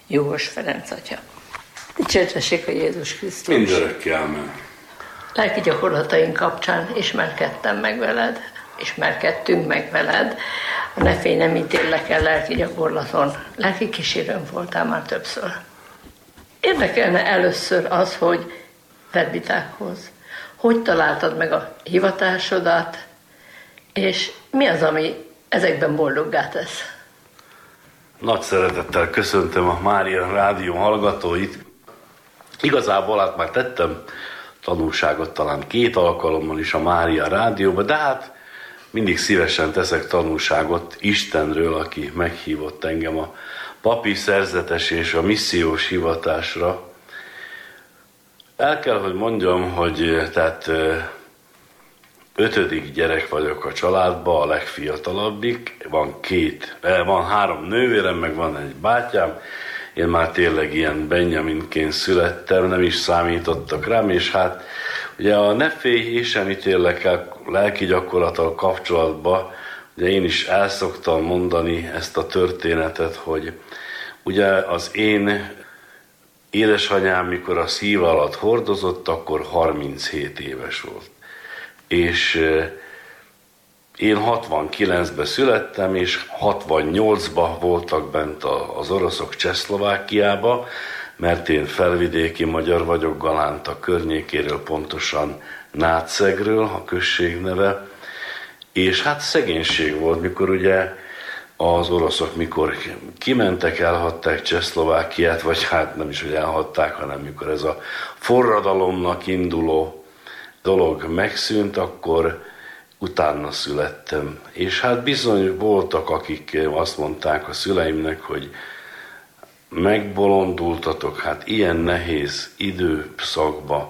Jóos Ferenc atya. Dicsértessék a Jézus Krisztus. Mindörökké, amen. Lelki gyakorlataink kapcsán ismerkedtem meg veled, ismerkedtünk meg veled. A Ne félj, nem ítéllek el lelki gyakorlaton. Lelki kísérőm voltál már többször. Érdekelne először az, hogy verbitákhoz. Hogy találtad meg a hivatásodat, és mi az, ami ezekben boldoggá tesz? Nagy szeretettel köszöntöm a Mária Rádió hallgatóit. Igazából hát már tettem tanulságot talán 2 alkalommal is a Mária Rádióba, de hát mindig szívesen teszek tanulságot Istenről, aki meghívott engem a papi szerzetes és a missziós hivatásra. El kell, hogy mondjam, hogy tehát 5. gyerek vagyok a családban, a legfiatalabbik, van 3 nővérem, meg van egy bátyám, én már tényleg ilyen Benjaminként születtem, nem is számítottak rám, és hát ugye a Ne félj, én sem ítélek el lelki gyakorlattal kapcsolatban, ugye én is el szoktam mondani ezt a történetet, hogy ugye az én édesanyám, mikor a szív alatt hordozott, akkor 37 éves volt. És én 69-ben születtem, és 68-ban voltak bent az oroszok Csehszlovákiába, mert én felvidéki magyar vagyok, Galánta környékéről, pontosan Nácegről, a község neve, és hát szegénység volt, mikor ugye az oroszok mikor kimentek, elhagyták Csehszlovákiát, vagy hát nem is, hogy elhagyták, hanem mikor ez a forradalomnak induló dolog megszűnt, akkor utána születtem. És hát bizony voltak, akik azt mondták a szüleimnek, hogy megbolondultatok, hát ilyen nehéz időszakba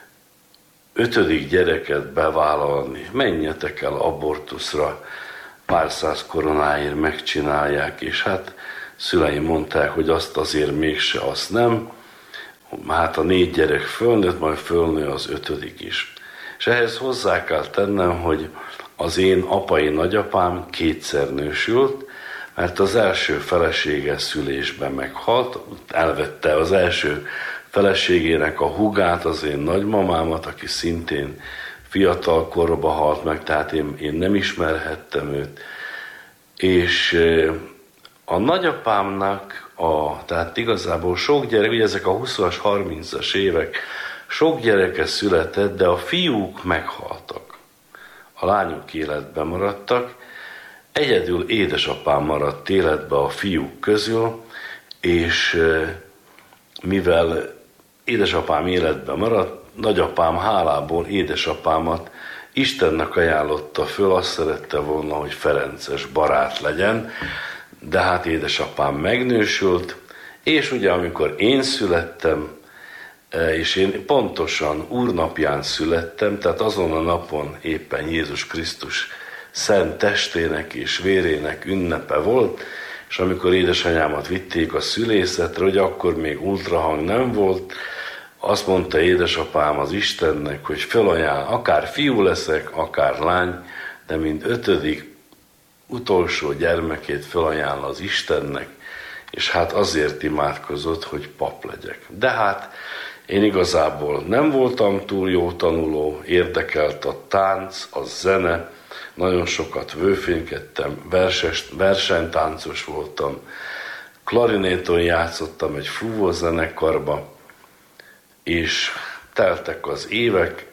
5. gyereket bevállalni, menjetek el abortuszra, pár száz koronáért megcsinálják, és hát szüleim mondták, hogy azt azért mégse, azt nem. Hát a 4 gyerek fölnőtt, majd fölnő az 5. is. És ehhez hozzá kell tennem, hogy az én apai nagyapám 2-szer nősült, mert az első felesége szülésben meghalt, elvette az első feleségének a húgát, az én nagymamámat, aki szintén fiatal korba halt meg, tehát én nem ismerhettem őt. És a nagyapámnak, tehát igazából sok gyerek, ugye ezek a 20-as, 30-as évek, sok gyereke született, de a fiúk meghaltak. A lányok életben maradtak, egyedül édesapám maradt életbe a fiúk közül, és mivel édesapám életben maradt, nagyapám hálából édesapámat Istennek ajánlotta föl, azt szerette volna, hogy ferences barát legyen, de hát édesapám megnősült, és ugye amikor én születtem, és én pontosan úrnapján születtem, tehát azon a napon éppen Jézus Krisztus szent testének és vérének ünnepe volt, és amikor édesanyámat vitték a szülészetre, hogy akkor még ultrahang nem volt, azt mondta édesapám az Istennek, hogy felajánl, akár fiú leszek, akár lány, de mint 5. utolsó gyermekét felajánl az Istennek, és hát azért imádkozott, hogy pap legyek. De hát én igazából nem voltam túl jó tanuló, érdekelt a tánc, a zene, nagyon sokat vőfénykedtem, versenytáncos voltam, klarinéton játszottam egy fúvózenekarba, és teltek az évek,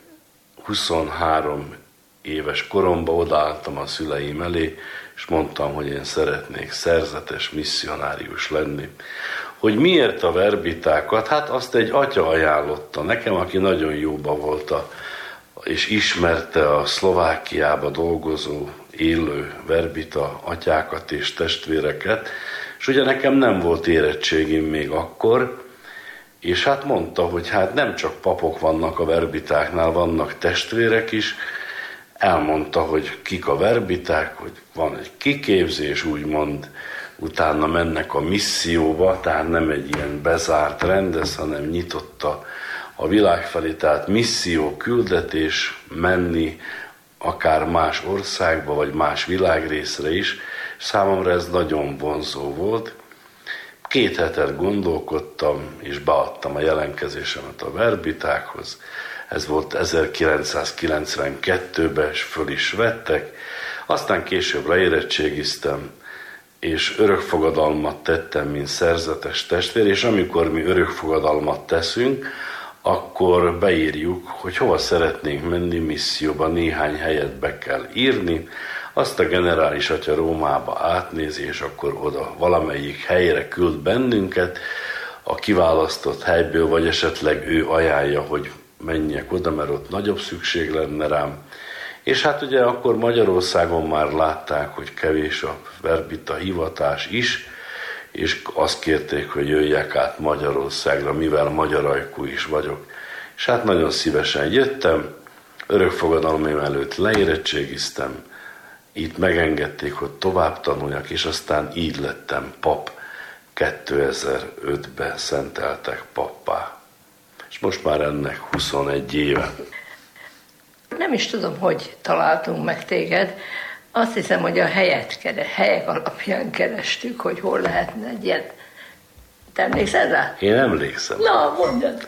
23 éves koromban odaálltam a szüleim elé, és mondtam, hogy én szeretnék szerzetes misszionárius lenni. Hogy miért a verbitákat? Hát azt egy atya ajánlotta nekem, aki nagyon jóba volt és ismerte a Szlovákiába dolgozó, élő verbita atyákat és testvéreket, és ugye nekem nem volt érettségim még akkor, és hát mondta, hogy hát nem csak papok vannak a verbitáknál, vannak testvérek is, elmondta, hogy kik a verbiták, hogy van egy kiképzés, úgymond, utána mennek a misszióba, tehát nem egy ilyen bezárt rendez, hanem nyitotta a világ felé, tehát misszió, küldetés, menni akár más országba, vagy más világrészre is. Számomra ez nagyon vonzó volt. 2 hetet gondolkodtam, és beadtam a jelentkezésemet a verbitákhoz. Ez volt 1992-ben, és föl is vettek. Aztán később leérettségiztem, és örökfogadalmat tettem, mint szerzetes testvér, és amikor mi örökfogadalmat teszünk, akkor beírjuk, hogy hova szeretnénk menni misszióba, néhány helyet be kell írni, azt a generális atya Rómába átnézi, és akkor oda valamelyik helyre küld bennünket, a kiválasztott helyből, vagy esetleg ő ajánlja, hogy menjek oda, mert ott nagyobb szükség lenne rám. És hát ugye akkor Magyarországon már látták, hogy kevés a verbita hivatás is, és azt kérték, hogy jöjjek át Magyarországra, mivel magyar ajkú is vagyok. És hát nagyon szívesen jöttem, örökfogadalmaim előtt leérettségiztem, itt megengedték, hogy tovább tanuljak, és aztán így lettem pap. 2005-ben szenteltek pappá. És most már ennek 21 éve. Nem is tudom, hogy találtunk meg téged. Azt hiszem, hogy a helyek alapján kerestük, hogy hol lehetne egy ilyen. Te emlékszel rá? Én emlékszem. Na, mondjad.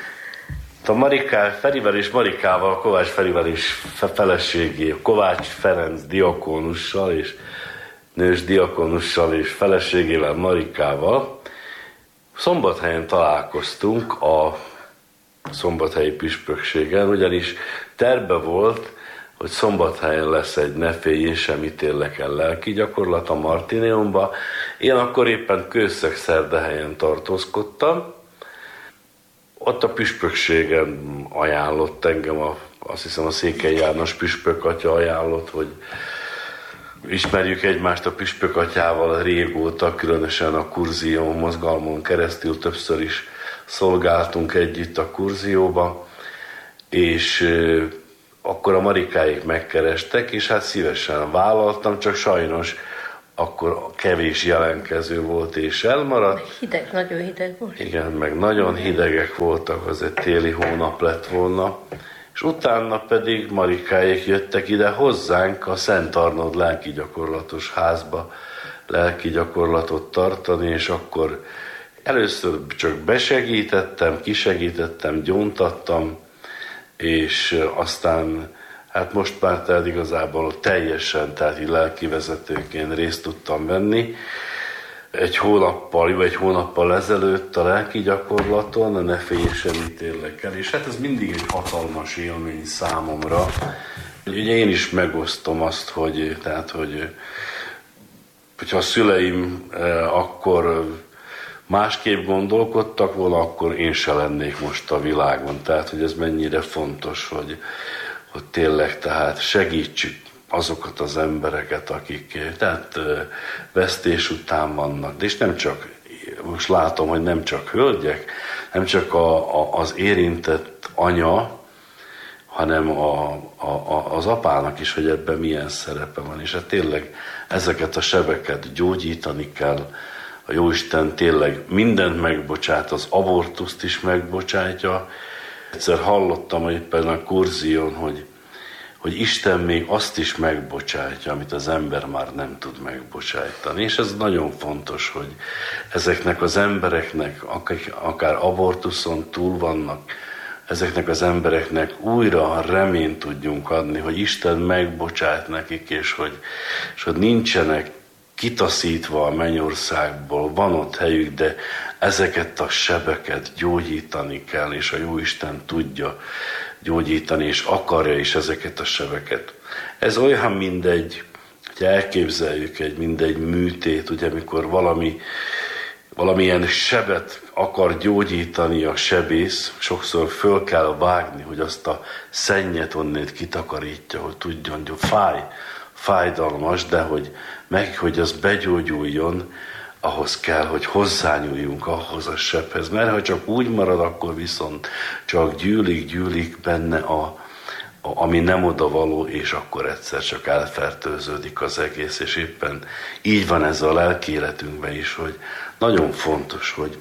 A Ferivel és Marikával, Kovács Ferivel és feleségé, Kovács Ferenc diakónussal és nős diakónussal és feleségével, Marikával Szombathelyen találkoztunk a szombathelyi püspökségen, ugyanis terve volt, hogy Szombathelyen lesz egy Ne félj, én sem ítélek el lelki gyakorlat a Martineumba. Én akkor éppen Kőszeg-Szerdahelyen tartózkodtam. Ott a püspökségen ajánlott engem, azt hiszem a Székely János püspök atya ajánlott, hogy ismerjük egymást a püspök atyával régóta, különösen a Kurzió mozgalmon keresztül többször is szolgáltunk együtt a Kurzióba, és akkor a Marikáik megkerestek, és hát szívesen vállaltam, csak sajnos akkor kevés jelentkező volt, és elmaradt. Hideg, nagyon hideg volt. Igen, meg nagyon hidegek voltak, az egy téli hónap lett volna. És utána pedig Marikáik jöttek ide hozzánk a Szent Arnold lelki gyakorlatos házba lelki gyakorlatot tartani, és akkor először csak besegítettem, kisegítettem, gyóntattam, és aztán hát most már tehát igazából teljesen, tehát így lelkivezetőként részt tudtam venni. Egy hónappal ezelőtt a lelki gyakorlaton, a Ne félj, én sem ítélek el, és hát ez mindig egy hatalmas élmény számomra. Ugye én is megosztom azt, hogyha a szüleim akkor másképp gondolkodtak volna, akkor én se lennék most a világon. Tehát, hogy ez mennyire fontos, hogy tényleg tehát segítsük azokat az embereket, akik tehát vesztés után vannak. De és nem csak, most látom, hogy nem csak hölgyek, nem csak az érintett anya, hanem az apának is, hogy ebben milyen szerepe van. És hát tényleg ezeket a sebeket gyógyítani kell. A Jóisten tényleg mindent megbocsát, az abortuszt is megbocsátja. Egyszer hallottam éppen a Kurzión, hogy Isten még azt is megbocsátja, amit az ember már nem tud megbocsájtani. És ez nagyon fontos, hogy ezeknek az embereknek, akár abortuszon túl vannak, ezeknek az embereknek újra reményt tudjunk adni, hogy Isten megbocsát nekik, és hogy nincsenek kitaszítva a mennyországból, van ott helyük, de ezeket a sebeket gyógyítani kell, és a Jóisten tudja gyógyítani, és akarja is ezeket a sebeket. Ez olyan mindegy, hogy elképzeljük mindegy műtét, ugye, amikor valamilyen sebet akar gyógyítani a sebész, sokszor föl kell vágni, hogy azt a szennyet onnét kitakarítja, hogy tudjon, hogy fájdalmas, de hogy az begyógyuljon, ahhoz kell, hogy hozzányúljunk ahhoz a sebhez. Mert ha csak úgy marad, akkor viszont csak gyűlik benne ami nem odavaló, és akkor egyszer csak elfertőződik az egész, és éppen így van ez a lelki életünkben is, hogy nagyon fontos, hogy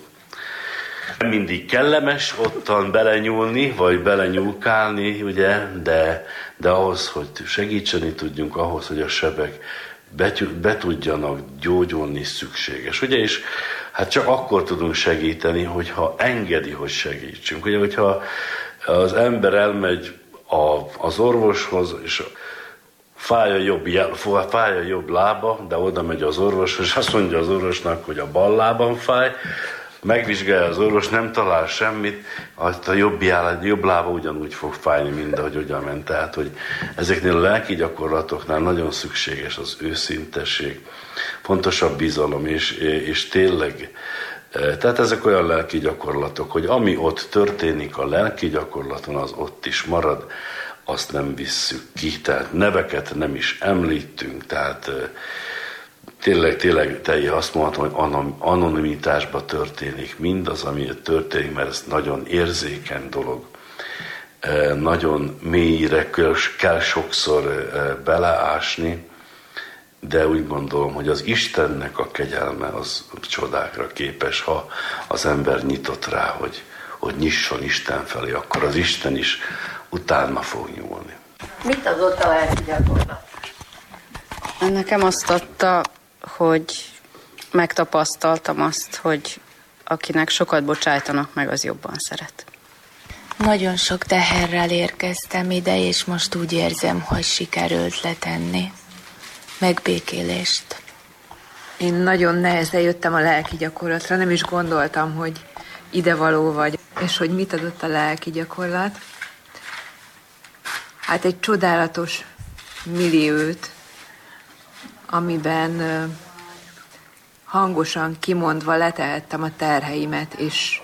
nem mindig kellemes ottan belenyúlni, vagy belenyúlkálni, ugye, de ahhoz, hogy segíteni tudjunk, ahhoz, hogy a sebek be tudjanak gyógyulni, szükséges. Ugye, és hát csak akkor tudunk segíteni, hogyha engedi, hogy segítsünk. Ugye, hogyha az ember elmegy az orvoshoz, és fáj a jobb lába, de oda megy az orvoshoz, és azt mondja az orvosnak, hogy a bal lábam fáj, megvizsgálja az orvos, nem talál semmit, a jobb lába ugyanúgy fog fájni, mint ahogy ugyan ment. Tehát, hogy ezeknél a lelki gyakorlatoknál nagyon szükséges az őszintesség, fontosabb bizalom, és tényleg, tehát ezek olyan lelki gyakorlatok, hogy ami ott történik a lelki gyakorlaton, az ott is marad, azt nem visszük ki, tehát neveket nem is említünk, tehát tényleg azt mondhatom, hogy anonimitásban történik mindaz, ami történik, mert ez nagyon érzékeny dolog. Nagyon mélyre kell sokszor beleásni, de úgy gondolom, hogy az Istennek a kegyelme az csodákra képes, ha az ember nyitott rá, hogy nyisson Isten felé, akkor az Isten is utána fog nyúlni. Mit adott a lelki gyakorlat? Nekem azt adta, hogy megtapasztaltam azt, hogy akinek sokat bocsájtanak meg, az jobban szeret. Nagyon sok teherrel érkeztem ide, és most úgy érzem, hogy sikerült letenni. Megbékélést. Én nagyon nehezen jöttem a lelki gyakorlatra, nem is gondoltam, hogy idevaló vagy, és hogy mit adott a lelki gyakorlat. Hát egy csodálatos milliót, amiben hangosan kimondva letehettem a terheimet, és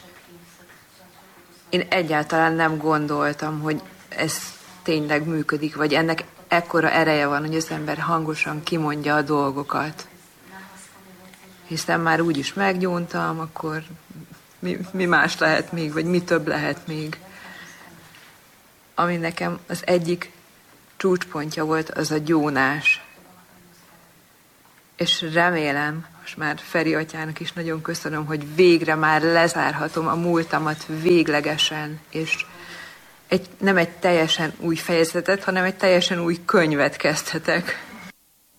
én egyáltalán nem gondoltam, hogy ez tényleg működik, vagy ennek ekkora ereje van, hogy az ember hangosan kimondja a dolgokat. Hiszen már úgyis meggyóntam, akkor mi más lehet még, vagy mi több lehet még. Ami nekem az egyik csúcspontja volt, az a gyónás. És remélem, most már Feri atyának is nagyon köszönöm, hogy végre már lezárhatom a múltamat véglegesen, és nem egy teljesen új fejezetet, hanem egy teljesen új könyvet kezdhetek.